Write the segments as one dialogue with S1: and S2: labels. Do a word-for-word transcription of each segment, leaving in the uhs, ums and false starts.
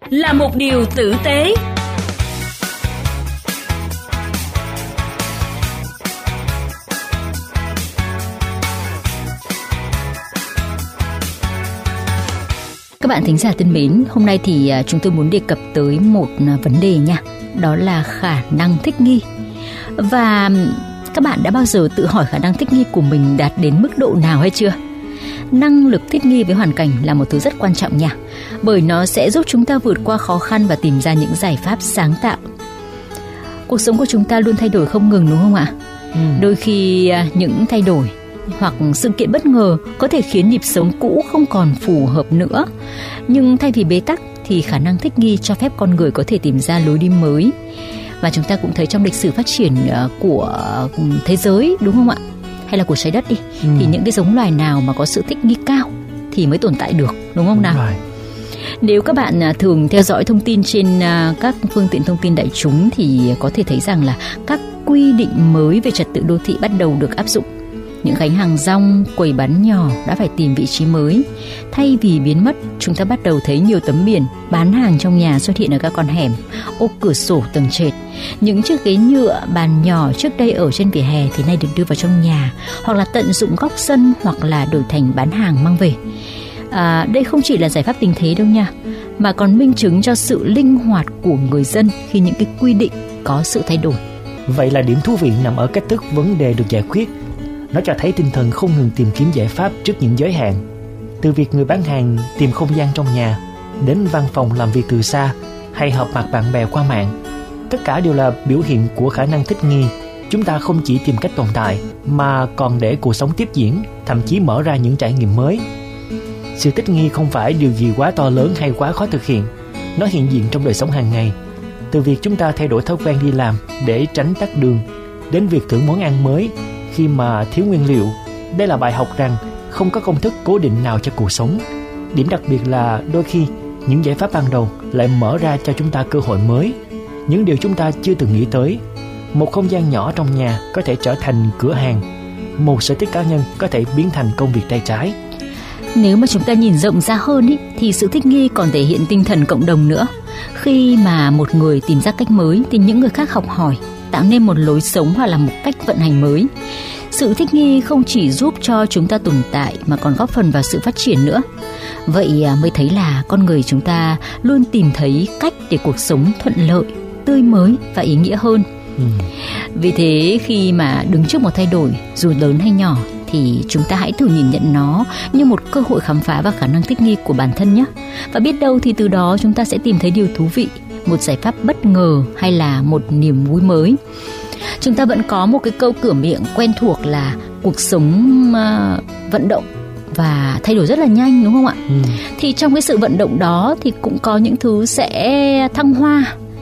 S1: là một điều tử tế.
S2: Các bạn thính giả thân mến, hôm nay thì chúng tôi muốn đề cập tới một vấn đề nha. Đó là khả năng thích nghi. Và các bạn đã bao giờ tự hỏi khả năng thích nghi của mình đạt đến mức độ nào hay chưa? Năng lực thích nghi với hoàn cảnh là một thứ rất quan trọng nha, bởi nó sẽ giúp chúng ta vượt qua khó khăn và tìm ra những giải pháp sáng tạo. Cuộc sống của chúng ta luôn thay đổi không ngừng, đúng không ạ? Ừ. Đôi khi những thay đổi hoặc sự kiện bất ngờ có thể khiến nhịp sống cũ không còn phù hợp nữa. Nhưng thay vì bế tắc thì khả năng thích nghi cho phép con người có thể tìm ra lối đi mới. Và chúng ta cũng thấy trong lịch sử phát triển của thế giới, đúng không ạ? Hay là của trái đất đi, ừ. thì những cái giống loài nào mà có sự thích nghi cao thì mới tồn tại được, đúng không nào? Right. Nếu các bạn thường theo dõi thông tin trên các phương tiện thông tin đại chúng thì có thể thấy rằng là các quy định mới về trật tự đô thị bắt đầu được áp dụng. Những gánh hàng rong, quầy bán nhỏ đã phải tìm vị trí mới. Thay vì biến mất, chúng ta bắt đầu thấy nhiều tấm biển bán hàng trong nhà xuất hiện ở các con hẻm, ô cửa sổ tầng trệt. Những chiếc ghế nhựa, bàn nhỏ trước đây ở trên vỉa hè thì nay được đưa vào trong nhà, hoặc là tận dụng góc sân, hoặc là đổi thành bán hàng mang về. À, đây không chỉ là giải pháp tình thế đâu nha, mà còn minh chứng cho sự linh hoạt của người dân khi những cái quy định có sự thay đổi.
S3: Vậy là điểm thú vị nằm ở cách thức vấn đề được giải quyết. Nó cho thấy tinh thần không ngừng tìm kiếm giải pháp trước những giới hạn. Từ việc người bán hàng tìm không gian trong nhà, đến văn phòng làm việc từ xa, hay họp mặt bạn bè qua mạng, tất cả đều là biểu hiện của khả năng thích nghi. Chúng ta không chỉ tìm cách tồn tại, mà còn để cuộc sống tiếp diễn, thậm chí mở ra những trải nghiệm mới. Sự thích nghi không phải điều gì quá to lớn hay quá khó thực hiện. Nó hiện diện trong đời sống hàng ngày. Từ việc chúng ta thay đổi thói quen đi làm để tránh tắc đường, đến việc thử món ăn mới khi mà thiếu nguyên liệu. Đây là bài học rằng không có công thức cố định nào cho cuộc sống. Điểm đặc biệt là đôi khi những giải pháp ban đầu lại mở ra cho chúng ta cơ hội mới, những điều chúng ta chưa từng nghĩ tới. Một không gian nhỏ trong nhà có thể trở thành cửa hàng, một sở thích cá nhân có thể biến thành công việc tay trái.
S2: Nếu mà chúng ta nhìn rộng ra hơn ý, thì sự thích nghi còn thể hiện tinh thần cộng đồng nữa. Khi mà một người tìm ra cách mới thì những người khác học hỏi, tạo nên một lối sống hoặc là một cách vận hành mới. Sự thích nghi không chỉ giúp cho chúng ta tồn tại mà còn góp phần vào sự phát triển nữa. Vậy mới thấy là con người chúng ta luôn tìm thấy cách để cuộc sống thuận lợi, tươi mới và ý nghĩa hơn. Ừ. Vì thế khi mà đứng trước một thay đổi dù lớn hay nhỏ thì chúng ta hãy thử nhìn nhận nó như một cơ hội khám phá và khả năng thích nghi của bản thân nhé. Và biết đâu thì từ đó chúng ta sẽ tìm thấy điều thú vị, một giải pháp bất ngờ hay là một niềm vui mới. Chúng ta vẫn có một cái câu cửa miệng quen thuộc là cuộc sống uh, vận động và thay đổi rất là nhanh, đúng không ạ? Ừ. Thì trong cái sự vận động đó thì cũng có những thứ sẽ thăng hoa,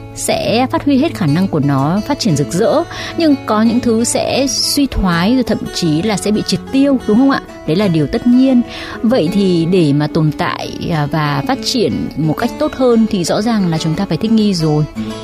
S2: sẽ phát huy hết khả năng của nó, phát triển rực rỡ. Nhưng có những thứ sẽ suy thoái, rồi thậm chí là sẽ bị triệt tiêu, đúng không ạ? Đấy là điều tất nhiên. Vậy thì để mà tồn tại và phát triển một cách tốt hơn thì rõ ràng là chúng ta phải thích nghi rồi.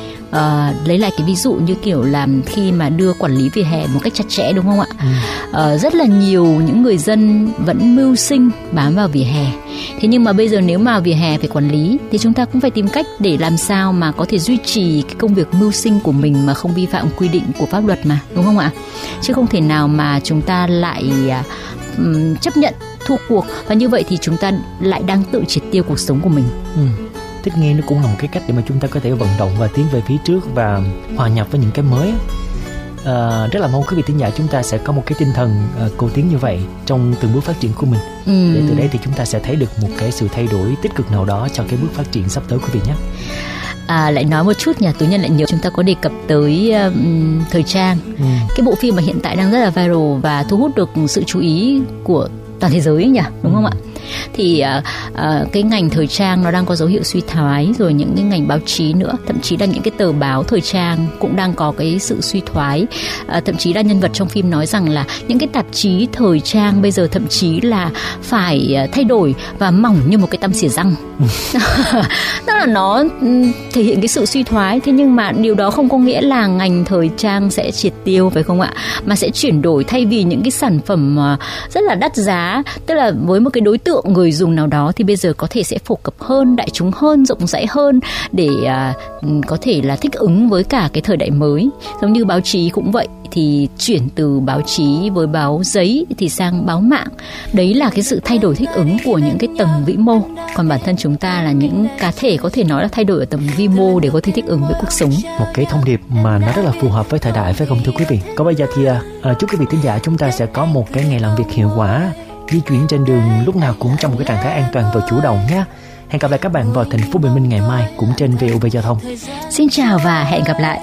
S2: À, lấy lại cái ví dụ như kiểu là khi mà đưa quản lý vỉa hè một cách chặt chẽ, đúng không ạ? Ừ. À, rất là nhiều những người dân vẫn mưu sinh bám vào vỉa hè. Thế nhưng mà bây giờ nếu mà vỉa hè phải quản lý thì chúng ta cũng phải tìm cách để làm sao mà có thể duy trì cái công việc mưu sinh của mình mà không vi phạm quy định của pháp luật mà, đúng không ạ? Chứ không thể nào mà chúng ta lại um, chấp nhận thua cuộc, và như vậy thì chúng ta lại đang tự triệt tiêu cuộc sống của mình.
S3: Ừ. Thích nghi nó cũng là một cái cách để mà chúng ta có thể vận động và tiến về phía trước và hòa nhập với những cái mới. À, rất là mong quý vị thính giả chúng ta sẽ có một cái tinh thần uh, cầu tiến như vậy trong từng bước phát triển của mình. Ừ. Để từ đấy thì chúng ta sẽ thấy được một cái sự thay đổi tích cực nào đó cho cái bước phát triển sắp tới quý vị nhé.
S2: À, lại nói một chút nha, Tú Nhân lại nhớ chúng ta có đề cập tới uh, thời trang. Ừ. Cái bộ phim mà hiện tại đang rất là viral và thu hút được sự chú ý của toàn thế giới nhỉ, đúng ừ. không ạ? Thì uh, uh, cái ngành thời trang nó đang có dấu hiệu suy thoái, rồi những cái ngành báo chí nữa, thậm chí là những cái tờ báo thời trang cũng đang có cái sự suy thoái. Uh, thậm chí là nhân vật trong phim nói rằng là những cái tạp chí thời trang bây giờ thậm chí là phải thay đổi và mỏng như một cái tăm xỉa răng. Tức là nó thể hiện cái sự suy thoái. Thế nhưng mà điều đó không có nghĩa là ngành thời trang sẽ triệt tiêu, phải không ạ? Mà sẽ chuyển đổi, thay vì những cái sản phẩm rất là đắt giá, tức là với một cái đối tượng tượng người dùng nào đó thì bây giờ có thể sẽ phổ cập hơn, đại chúng hơn, rộng rãi hơn để à, có thể là thích ứng với cả cái thời đại mới. Giống như báo chí cũng vậy, thì chuyển từ báo chí với báo giấy thì sang báo mạng. Đấy là cái sự thay đổi thích ứng của những cái tầng vĩ mô. Còn bản thân chúng ta là những cá thể có thể nói là thay đổi ở tầm vi mô để có thể thích ứng với cuộc sống.
S3: Một cái thông điệp mà nó rất là phù hợp với thời đại, phải không thưa quý vị? Còn bây giờ thì à, chúc quý vị thính giả chúng ta sẽ có một cái ngày làm việc hiệu quả, di chuyển trên đường lúc nào cũng trong một cái trạng thái an toàn và chủ động nhé. Hẹn gặp lại các bạn vào thành phố Bình Minh ngày mai cũng trên vê o vê Giao thông.
S2: Xin chào và hẹn gặp lại.